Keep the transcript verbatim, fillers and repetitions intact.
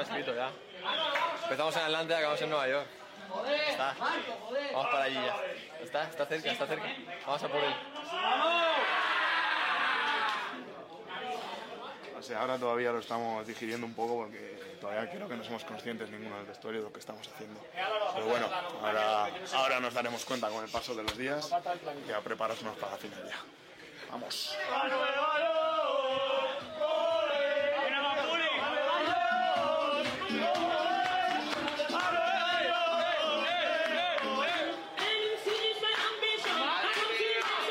escrito ya. Empezamos en Atlanta y acabamos en Nueva York. Está. Vamos para allí ya. Está, está cerca, está cerca. Vamos a por él. O sea, ahora todavía lo estamos digiriendo un poco porque todavía creo que no somos conscientes ninguno del vestuario de lo que estamos haciendo. Pero bueno, ahora, ahora nos daremos cuenta con el paso de los días y a prepararnos para la final ya. ¡Vamos!